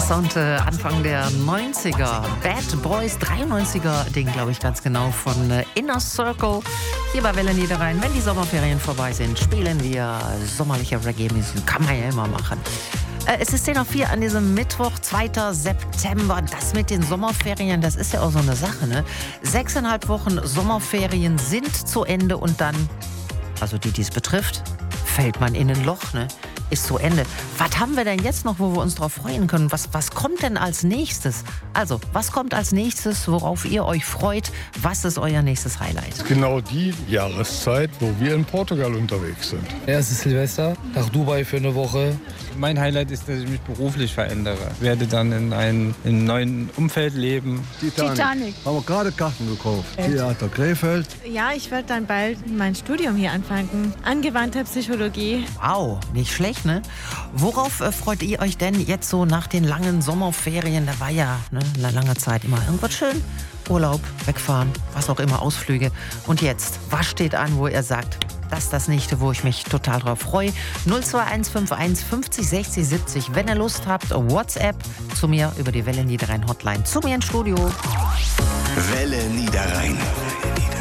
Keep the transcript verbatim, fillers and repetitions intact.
Sound äh, Anfang der neunziger. Bad Boys, dreiundneunziger Ding, glaube ich, ganz genau, von äh, Inner Circle. Hier bei Welle Niederrhein. Wenn die Sommerferien vorbei sind, spielen wir sommerliche Reggae-Musik. Kann man ja immer machen. Äh, es ist zehn nach vier an diesem Mittwoch, zweiter September. Das mit den Sommerferien, das ist ja auch so eine Sache, ne? Sechseinhalb Wochen Sommerferien sind zu Ende und dann, also die, die es betrifft, fällt man in ein Loch, ne? Ist zu Ende. Was haben wir denn jetzt noch, wo wir uns drauf freuen können? Was, was kommt denn als nächstes? Also, was kommt als nächstes, worauf ihr euch freut? Was ist euer nächstes Highlight? Genau die Jahreszeit, wo wir in Portugal unterwegs sind. Erstes Silvester, nach Dubai für eine Woche. Mein Highlight ist, dass ich mich beruflich verändere. Ich werde dann in einem in neuen Umfeld leben. Titanic. Titanic. Haben wir gerade Karten gekauft. Theater Krefeld. Ja, ich werde dann bald mein Studium hier anfangen. Angewandte Psychologie. Wow, nicht schlecht, ne? Worauf äh, freut ihr euch denn jetzt so nach den langen Sommerferien? Da war ja ne, eine lange Zeit immer irgendwas schön. Urlaub, wegfahren, was auch immer, Ausflüge. Und jetzt, was steht an, wo ihr sagt, das ist das Nächste, wo ich mich total drauf freue? null zwei eins fünf eins fünfzig sechzig siebzig. Wenn ihr Lust habt, WhatsApp zu mir über die Welle Niederrhein Hotline. Zu mir ins Studio. Welle Niederrhein.